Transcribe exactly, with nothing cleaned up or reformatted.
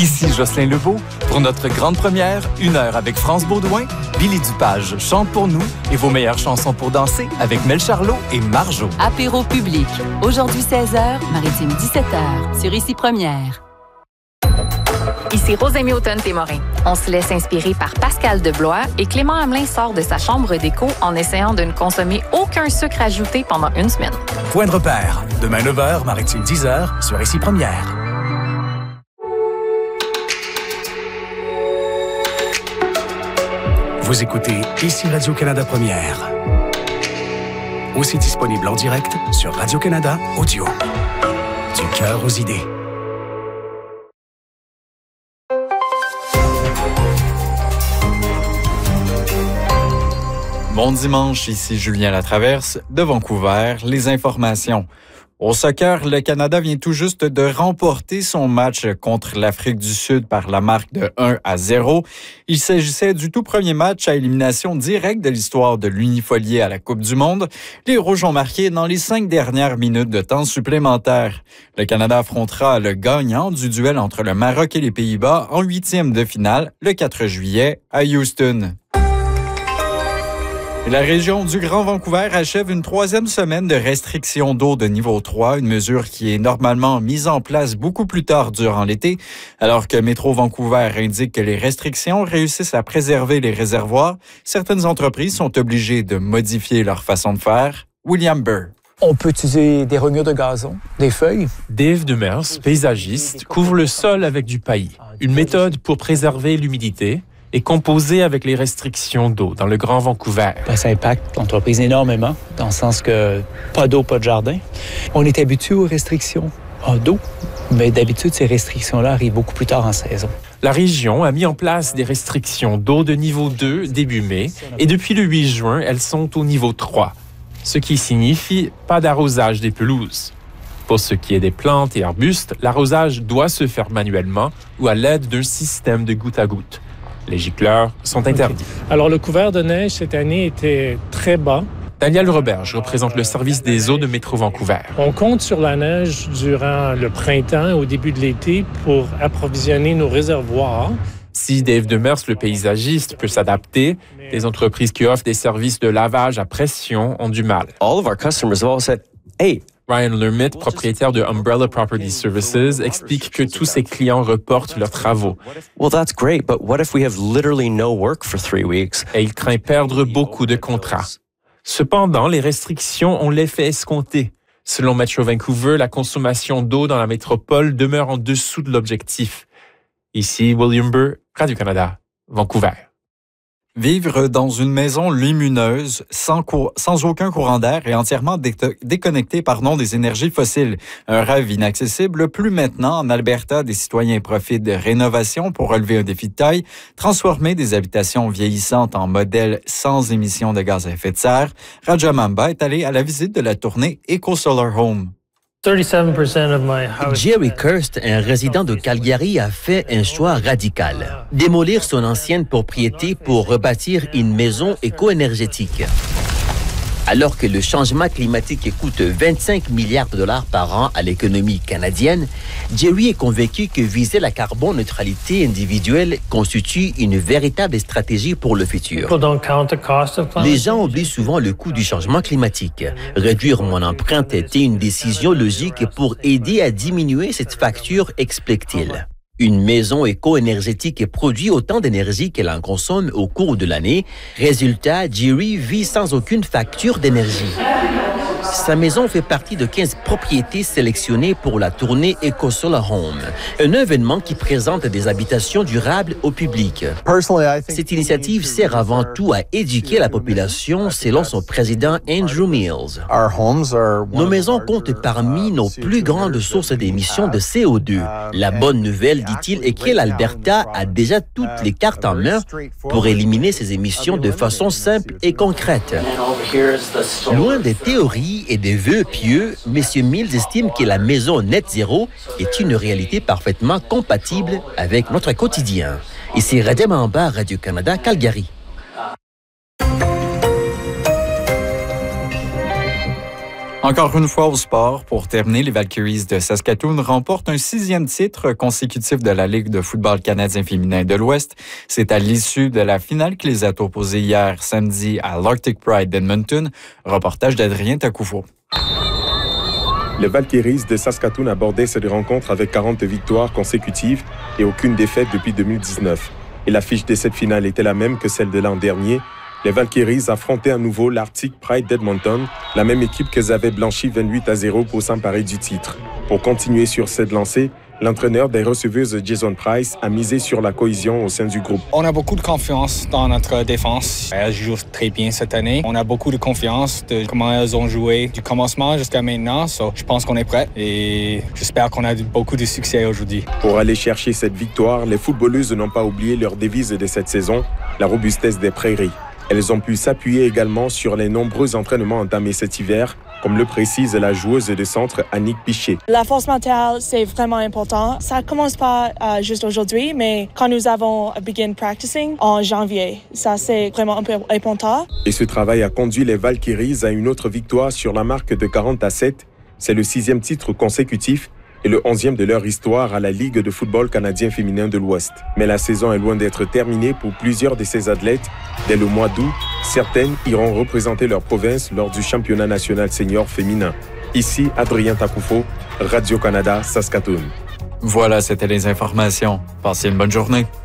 Ici Jocelyn Lebeau. Pour notre grande première, une heure avec France Baudouin, Billy Dupage chante pour nous et vos meilleures chansons pour danser avec Mel Charlot et Marjo. Apéro public. Aujourd'hui seize heures, Maritime dix-sept heures, sur Ici Première. Ici Rosémie Automne-Témorin. On se laisse inspirer par Pascal Deblois et Clément Hamelin sort de sa chambre d'écho en essayant de ne consommer aucun sucre ajouté pendant une semaine. Point de repère. Demain neuf heures, Maritime dix heures, sur Ici Première. Vous écoutez Ici Radio-Canada Première. Aussi disponible en direct sur Radio-Canada Audio. Du cœur aux idées. Bon dimanche, ici Julien Latraverse de Vancouver. Les informations. Au soccer, le Canada vient tout juste de remporter son match contre l'Afrique du Sud par la marque de un à zéro. Il s'agissait du tout premier match à élimination directe de l'histoire de l'unifolié à la Coupe du Monde. Les Rouges ont marqué dans les cinq dernières minutes de temps supplémentaire. Le Canada affrontera le gagnant du duel entre le Maroc et les Pays-Bas en huitième de finale le quatre juillet à Houston. La région du Grand Vancouver achève une troisième semaine de restriction d'eau de niveau trois, une mesure qui est normalement mise en place beaucoup plus tard durant l'été, alors que Métro Vancouver indique que les restrictions réussissent à préserver les réservoirs. Certaines entreprises sont obligées de modifier leur façon de faire. William Burr. On peut utiliser des rognures de gazon, des feuilles. Dave Demers, paysagiste, couvre le sol avec du paillis, une méthode pour préserver l'humidité est composé avec les restrictions d'eau dans le Grand Vancouver. Ben, ça impacte l'entreprise énormément, dans le sens que pas d'eau, pas de jardin. On est habitué aux restrictions d'eau, mais d'habitude, ces restrictions-là arrivent beaucoup plus tard en saison. La région a mis en place des restrictions d'eau de niveau deux début mai, et depuis le huit juin, elles sont au niveau trois, ce qui signifie pas d'arrosage des pelouses. Pour ce qui est des plantes et arbustes, l'arrosage doit se faire manuellement ou à l'aide d'un système de goutte à goutte. Les gicleurs sont interdits. Okay. Alors, le couvert de neige cette année était très bas. Daniel Roberge représente le service des eaux de Métro Vancouver. On compte sur la neige durant le printemps, au début de l'été, pour approvisionner nos réservoirs. Si Dave Demers, le paysagiste, peut s'adapter, les entreprises qui offrent des services de lavage à pression ont du mal. All of our customers have all said, hey, Ryan Lermit, propriétaire de Umbrella Property Services, explique que tous ses clients reportent leurs travaux. Well, that's great, but what if we have literally no work for three weeks? Et il craint perdre beaucoup de contrats. Cependant, les restrictions ont l'effet escompté. Selon Metro Vancouver, la consommation d'eau dans la métropole demeure en dessous de l'objectif. Ici, William Burr, Radio-Canada, Vancouver. Vivre dans une maison lumineuse, sans, cour- sans aucun courant d'air et entièrement dé- déconnecté pardon, des énergies fossiles. Un rêve inaccessible. Plus maintenant, en Alberta, des citoyens profitent de rénovations pour relever un défi de taille, transformer des habitations vieillissantes en modèles sans émissions de gaz à effet de serre. Raja Mamba est allé à la visite de la tournée Eco Solar Home. Jerry Kirst, un résident de Calgary, a fait un choix radical. Démolir son ancienne propriété pour rebâtir une maison éco-énergétique. Alors que le changement climatique coûte vingt-cinq milliards de dollars par an à l'économie canadienne, Jerry est convaincu que viser la carboneutralité individuelle constitue une véritable stratégie pour le futur. Les gens oublient souvent le coût du changement climatique. Réduire mon empreinte était une décision logique pour aider à diminuer cette facture, explique-t-il. Une maison éco-énergétique produit autant d'énergie qu'elle en consomme au cours de l'année. Résultat, Jerry vit sans aucune facture d'énergie. Sa maison fait partie de quinze propriétés sélectionnées pour la tournée Eco Solar Home, un événement qui présente des habitations durables au public. Cette initiative sert avant tout à éduquer la population, selon son président Andrew Mills. Nos maisons comptent parmi nos plus grandes sources d'émissions de C O deux. La bonne nouvelle, dit-il, est que l'Alberta a déjà toutes les cartes en main pour éliminer ces émissions de façon simple et concrète. Loin des théories et des vœux pieux, M. Mills estime que la maison net zéro est une réalité parfaitement compatible avec notre quotidien. Ici Radia Mamba, Radio-Canada, Calgary. Encore une fois au sport, pour terminer, les Valkyries de Saskatoon remportent un sixième titre consécutif de la Ligue de football canadien féminin de l'Ouest. C'est à l'issue de la finale qui les a opposés hier samedi à l'Arctic Pride d'Edmonton. Reportage d'Adrien Takoufo. Les Valkyries de Saskatoon abordaient cette rencontre avec quarante victoires consécutives et aucune défaite depuis deux mille dix-neuf. Et l'affiche de cette finale était la même que celle de l'an dernier. Les Valkyries affrontaient à nouveau l'Arctic Pride d'Edmonton, la même équipe qu'elles avaient blanchi vingt-huit à zéro pour s'emparer du titre. Pour continuer sur cette lancée, l'entraîneur des receveuses Jason Price a misé sur la cohésion au sein du groupe. On a beaucoup de confiance dans notre défense. Elles jouent très bien cette année. On a beaucoup de confiance de comment elles ont joué du commencement jusqu'à maintenant. So, je pense qu'on est prêts et j'espère qu'on a beaucoup de succès aujourd'hui. Pour aller chercher cette victoire, les footballeuses n'ont pas oublié leur devise de cette saison, la robustesse des prairies. Elles ont pu s'appuyer également sur les nombreux entraînements entamés cet hiver, comme le précise la joueuse de centre Annick Piché. La force mentale, c'est vraiment important. Ça ne commence pas euh, juste aujourd'hui, mais quand nous avons begin practicing en janvier, ça c'est vraiment un peu important. Et ce travail a conduit les Valkyries à une autre victoire sur la marque de quarante à sept. C'est le sixième titre consécutif et le onzième de leur histoire à la Ligue de football canadien féminin de l'Ouest. Mais la saison est loin d'être terminée pour plusieurs de ces athlètes. Dès le mois d'août, certaines iront représenter leur province lors du championnat national senior féminin. Ici, Adrien Takoufo, Radio-Canada, Saskatoon. Voilà, c'était les informations. Passez une bonne journée.